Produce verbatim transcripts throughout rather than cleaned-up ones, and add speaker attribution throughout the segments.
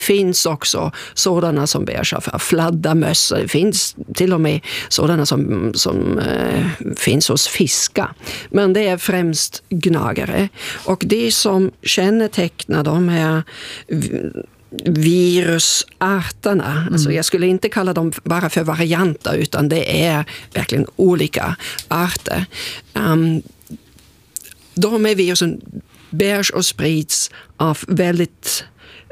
Speaker 1: finns också sådana som bärs av fladdermöss. Det finns till och med sådana som, som eh, finns hos fiskar. Men det är främst gnagare. Och det som kännetecknar de här virusarterna, mm. alltså jag skulle inte kalla dem bara för varianter, utan det är verkligen olika arter. Um, de här virusen bärs och sprids av väldigt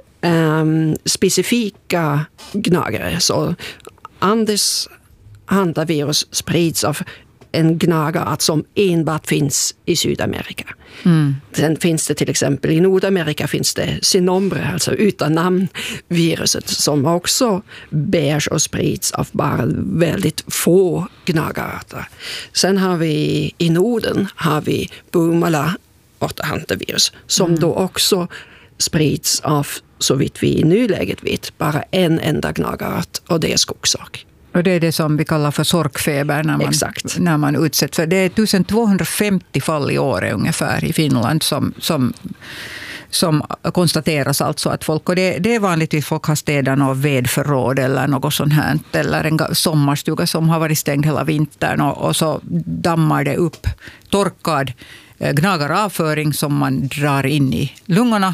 Speaker 1: um, specifika gnagare. Så Andes hantavirus sprids av en gnagare som enbart finns i Sydamerika. Mm. Sen finns det till exempel i Nordamerika finns det Sinombre, alltså utan namn viruset, som också bärs och sprids av bara väldigt få gnagararter. Sen har vi i Norden har vi Bumala åttahantavirus som mm. då också sprids av, så vitt vi i nuläget vet, bara en enda gnagarart, och det är skogsork.
Speaker 2: Och det är det som vi kallar för sorkfeber när man,
Speaker 1: Exakt.
Speaker 2: när man utsätts för. Det är ettontvåhundrafemtio fall i år ungefär i Finland som, som, som konstateras alltså att folk, och det, det är vanligtvis folk har städat något vedförråd eller något sånt här, eller en sommarstuga som har varit stängd hela vintern, och, och så dammar det upp torkad gnagaravföring som man drar in i lungorna.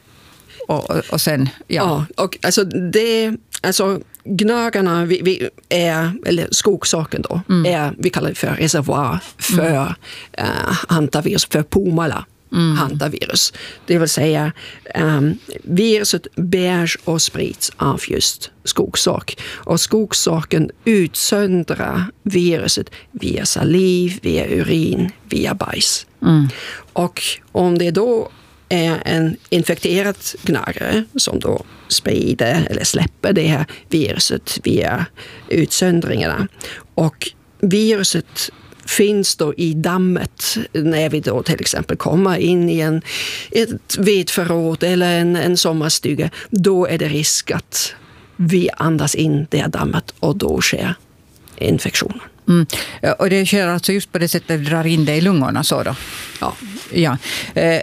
Speaker 2: Och, och sen, ja.
Speaker 1: ja och alltså det, alltså gnagarna vi, vi är, eller skogsorken då, mm. är, vi kallar det för reservoar för mm. uh, hantavirus, för Pumala mm. hantavirus. Det vill säga um, viruset bärs och sprids av just skogsork. Och skogsorken utsöndrar viruset via saliv, via urin, via bajs. Mm. Och om det då är en infekterad gnagare som då sprider eller släpper det här viruset via utsöndringarna. Och viruset finns då i dammet när vi då till exempel kommer in i en, ett vedförråd eller en, en sommarstuga. Då är det risk att vi andas in det här dammet och då sker infektionen.
Speaker 2: Mm. Och det sker alltså just på det sättet att det drar in det i lungorna så då?
Speaker 1: Ja.
Speaker 2: ja. Eh,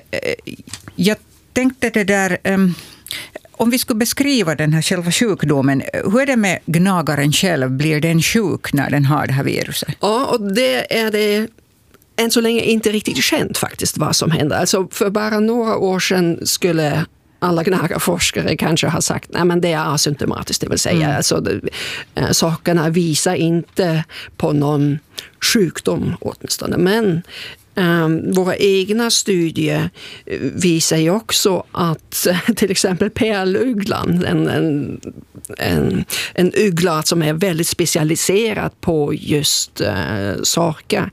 Speaker 2: jag tänkte det där, eh, om vi skulle beskriva den här själva sjukdomen, hur är det med gnagaren själv? Blir den sjuk när den har det här viruset?
Speaker 1: Ja, och det är det än så länge inte riktigt känt faktiskt vad som händer. Alltså för bara några år sedan skulle alla gnagarforskare kanske har sagt nej men det är asymptomatiskt, det vill säga mm. alltså, det, äh, sakerna visar inte på någon sjukdom åtminstone, men Um, våra egna studier visar ju också att till exempel pärlugglan, en, en, en, en uggla som är väldigt specialiserad på just uh, sorkar,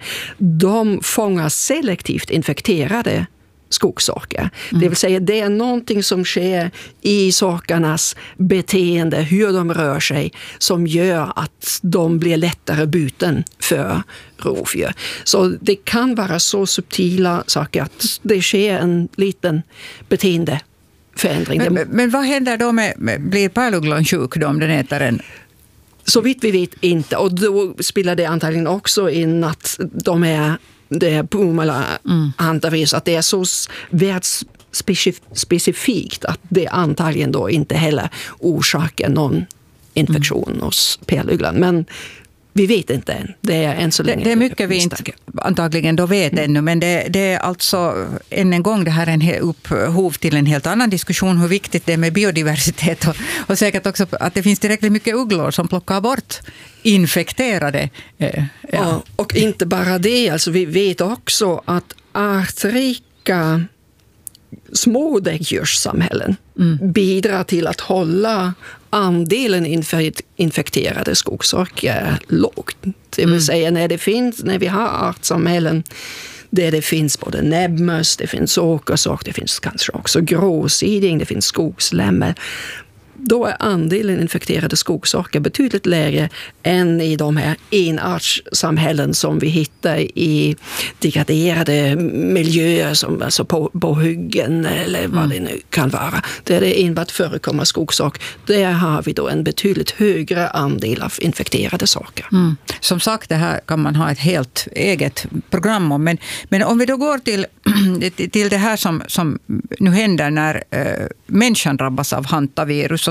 Speaker 1: de fångar selektivt infekterade skogsorkar. Mm. Det vill säga det är någonting som sker i sorkarnas beteende, hur de rör sig, som gör att de blir lättare buten för rovdjur. Så det kan vara så subtila saker att det sker en liten beteendeförändring.
Speaker 2: Men, men vad händer då med, med blir pärlugglan sjuk då om den äter en?
Speaker 1: Så vitt vi vet inte. Och då spelar det antagligen också in att de är det är Pumala mm. hantavirus, att det är så världsspecifikt att det antagligen då inte heller orsakar någon infektion mm. hos pärlugglan. Men vi vet inte än. Det är än så länge.
Speaker 2: Det, det är mycket vi inte antagligen då vet mm. ännu, men det, det är alltså än en gång det här är en upphov till en helt annan diskussion hur viktigt det är med biodiversitet och, och säkert också att det finns tillräckligt mycket ugglor som plockar bort infekterade. Eh, ja.
Speaker 1: Ja, och inte bara det, alltså vi vet också att artrika små däggdjurssamhällen mm. bidrar till att hålla andelen inf- infekterade skogsorkar lågt. Det vill mm. säga när det finns, när vi har artsamhällen där det finns både näbbmöss, det finns åkersork, det finns kanske också gråsiding, det finns skogslämmel. då är andelen infekterade skogsorkar betydligt lägre än i de här enartssamhällen som vi hittar i degraderade miljöer, som alltså på, på hyggen eller vad mm. det nu kan vara. Där det enbart förekommer skogsork, där har vi då en betydligt högre andel av infekterade saker. Mm.
Speaker 2: Som sagt, det här kan man ha ett helt eget program om, men, men om vi då går till, till det här som, som nu händer när äh, människan drabbas av hantavirus,